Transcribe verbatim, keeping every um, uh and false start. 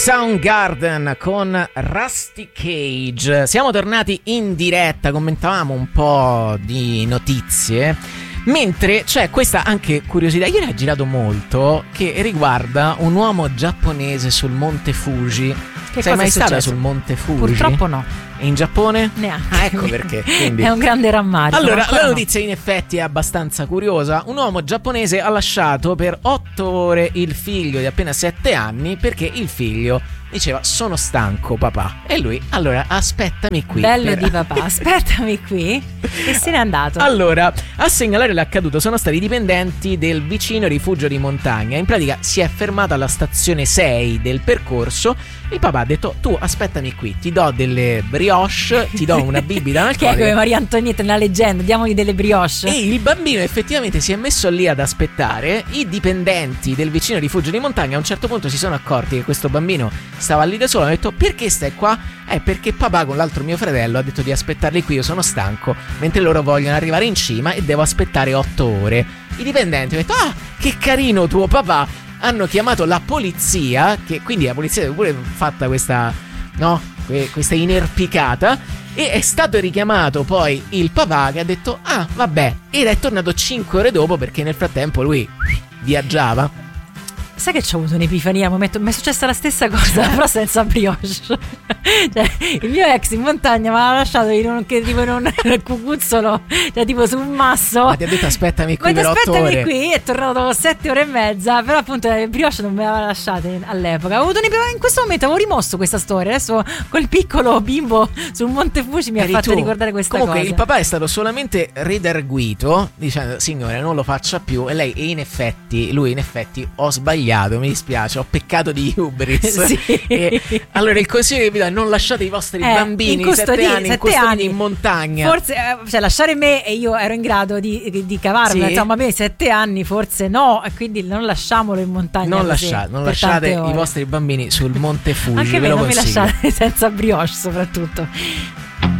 Soundgarden con Rusty Cage. Siamo tornati in diretta, commentavamo un po' di notizie, mentre c'è questa anche curiosità, ieri ha girato molto, che riguarda un uomo giapponese sul Monte Fuji. Che Sei mai è stata sul Monte Fuji? Purtroppo no. E in Giappone? Neanche. Ah, ecco perché. Quindi... È un grande rammarico. Allora, la no. notizia in effetti è abbastanza curiosa. Un uomo giapponese ha lasciato per otto ore il figlio di appena sette anni perché il figlio diceva: sono stanco papà. E lui: allora aspettami qui. Bello per... di papà, aspettami qui. E se n'è andato. Allora, a segnalare l'accaduto sono stati i dipendenti del vicino rifugio di montagna. In pratica si è fermato alla stazione sei del percorso. Il papà ha detto: tu aspettami qui, ti do delle brioche, ti do una bibita analcolica. Che è come Maria Antonietta nella leggenda, diamogli delle brioche. E il bambino effettivamente si è messo lì ad aspettare. I dipendenti del vicino rifugio di montagna a un certo punto si sono accorti che questo bambino stava lì da solo. Hanno detto: perché stai qua? Eh, perché papà con l'altro mio fratello ha detto di aspettarli qui, io sono stanco, mentre loro vogliono arrivare in cima e devo aspettare otto ore. I dipendenti hanno detto: ah, che carino tuo papà. Hanno chiamato la polizia, che quindi la polizia aveva pure fatta questa, no, questa inerpicata, e è stato richiamato poi il papà che ha detto: ah, vabbè, ed è tornato cinque ore dopo perché nel frattempo lui viaggiava. Sai che c'ho avuto un'epifania, mi è successa la stessa cosa, però senza brioche. Cioè, il mio ex in montagna mi ha lasciato in un, che, tipo in un cucuzzolo, cioè tipo su un masso. Ma ti ha detto: aspettami qui ma per otto ore. Aspettami qui, è tornato dopo sette ore e mezza, però appunto le brioche non me le aveva lasciate all'epoca. Ho avuto un'epifania, in questo momento avevo rimosso questa storia, adesso quel piccolo bimbo sul Monte Fuji mi Eri ha fatto tu. ricordare questa Comunque, cosa. Comunque il papà è stato solamente redarguito dicendo: signore, non lo faccia più. E lei, e in effetti, lui in effetti: ho sbagliato, mi dispiace, ho peccato di hubris. Sì. E allora il consiglio che vi do è: non lasciate i vostri Eh, bambini in sette anni in custoditi in montagna. Forse, cioè, lasciare me e io ero in grado di, di cavarmela, Sì. insomma, bene, sette anni forse no, e quindi non lasciamolo in montagna. Non così, lasciate, non per lasciate tante ore. i vostri bambini sul Monte Fuji. Anche ve me lo non mi consiglio. lasciate senza brioche soprattutto.